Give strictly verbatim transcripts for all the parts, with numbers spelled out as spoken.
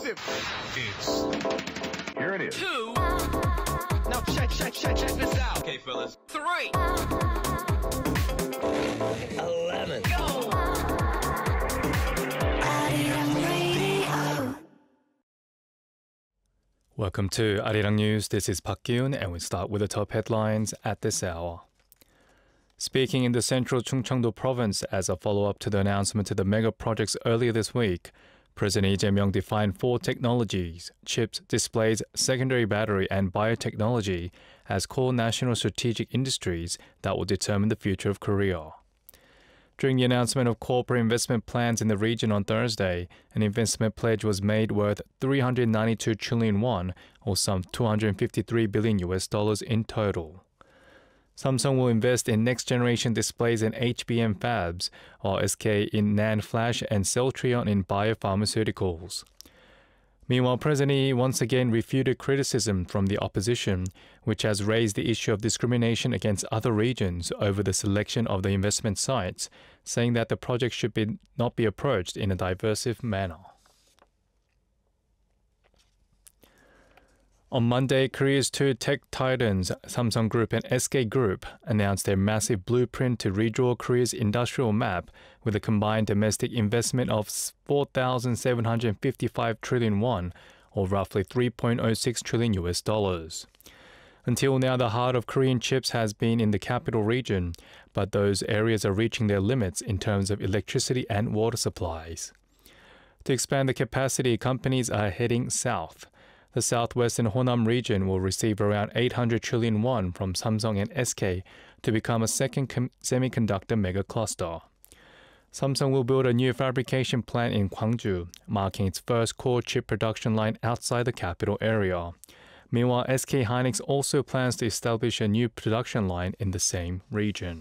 explosive. It's Here it is. Two. Now check, check, check, check this out. Okay, fellas. Three. Eleven. Go. Welcome to Arirang News. This is Park Kyun, and we start with the top headlines at this hour. Speaking in the central Chungcheongdo province as a follow-up to the announcement to the mega projects earlier this week, President Lee Jae-myung defined four technologies, chips, displays, secondary battery, and biotechnology, as core national strategic industries that will determine the future of Korea. During the announcement of corporate investment plans in the region on Thursday, an investment pledge was made worth three hundred ninety-two trillion won, or some two hundred fifty-three billion U S dollars in total. Samsung will invest in next-generation displays and H B M fabs, while S K in NAND flash and Celltrion in biopharmaceuticals. Meanwhile, President Lee once again refuted criticism from the opposition, which has raised the issue of discrimination against other regions over the selection of the investment sites, saying that the project should be, not be approached in a diversive manner. On Monday, Korea's two tech titans, Samsung Group and S K Group, announced their massive blueprint to redraw Korea's industrial map with a combined domestic investment of four thousand seven hundred fifty-five trillion won, or roughly three point zero six trillion U S dollars. Until now, the heart of Korean chips has been in the capital region, but those areas are reaching their limits in terms of electricity and water supplies. To expand the capacity, companies are heading south. The southwestern Honam region will receive around eight hundred trillion won from Samsung and S K to become a second com- semiconductor mega cluster. Samsung will build a new fabrication plant in Gwangju, marking its first core chip production line outside the capital area. Meanwhile, S K Hynix also plans to establish a new production line in the same region.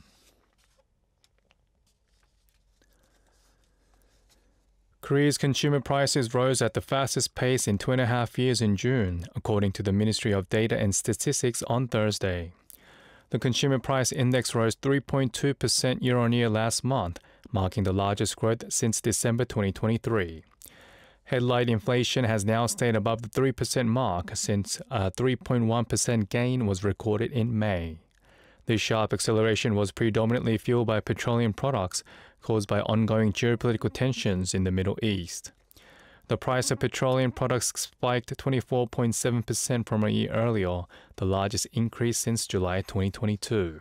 Korea's consumer prices rose at the fastest pace in two and a half years in June, according to the Ministry of Data and Statistics on Thursday. The consumer price index rose three point two percent year-on-year last month, marking the largest growth since December twenty twenty-three. Headline inflation has now stayed above the three percent mark since a three point one percent gain was recorded in May. This sharp acceleration was predominantly fueled by petroleum products caused by ongoing geopolitical tensions in the Middle East. The price of petroleum products spiked twenty-four point seven percent from a year earlier, the largest increase since July twenty twenty-two.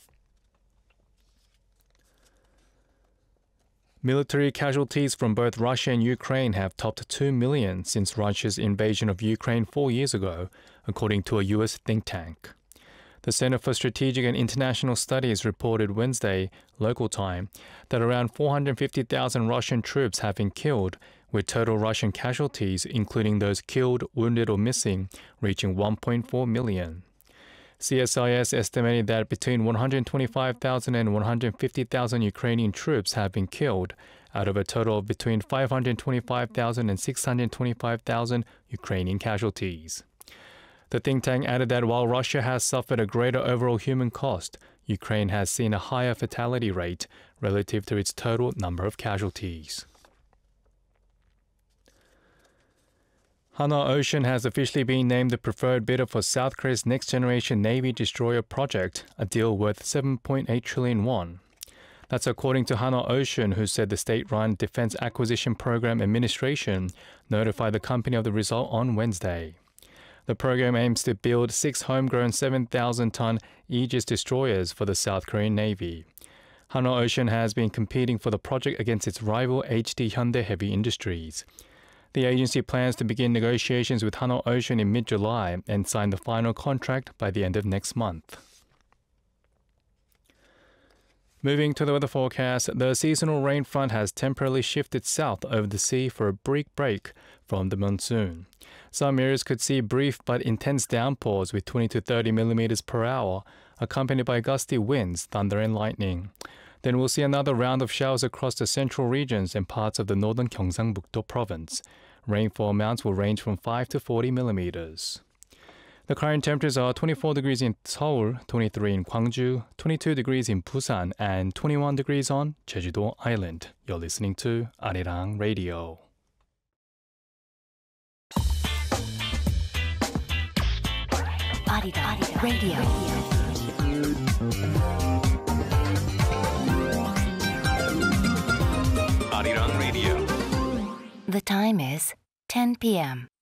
Military casualties from both Russia and Ukraine have topped two million since Russia's invasion of Ukraine four years ago, according to a U S think tank. The Center for Strategic and International Studies reported Wednesday, local time, that around four hundred fifty thousand Russian troops have been killed, with total Russian casualties, including those killed, wounded, or missing, reaching one point four million. C S I S estimated that between one hundred twenty-five thousand and one hundred fifty thousand Ukrainian troops have been killed, out of a total of between five hundred twenty-five thousand and six hundred twenty-five thousand Ukrainian casualties. The think tank added that while Russia has suffered a greater overall human cost, Ukraine has seen a higher fatality rate relative to its total number of casualties. Hanwha Ocean has officially been named the preferred bidder for South Korea's next-generation Navy destroyer project, a deal worth seven point eight trillion won. That's according to Hanwha Ocean, who said the state-run Defense Acquisition Program Administration notified the company of the result on Wednesday. The program aims to build six homegrown seven thousand ton Aegis destroyers for the South Korean Navy. Hanwha Ocean has been competing for the project against its rival H D Hyundai Heavy Industries. The agency plans to begin negotiations with Hanwha Ocean in mid-July and sign the final contract by the end of next month. Moving to the weather forecast, the seasonal rain front has temporarily shifted south over the sea for a brief break from the monsoon. Some areas could see brief but intense downpours with twenty to thirty millimeters per hour, accompanied by gusty winds, thunder and lightning. Then we'll see another round of showers across the central regions and parts of the northern Gyeongsangbuk-do province. Rainfall amounts will range from five to forty millimeters. The current temperatures are twenty-four degrees in Seoul, twenty-three in Gwangju, twenty-two degrees in Busan, and twenty-one degrees on Jeju-do Island. You're listening to Arirang Radio. Arirang Radio. Arirang Radio. The time is ten p m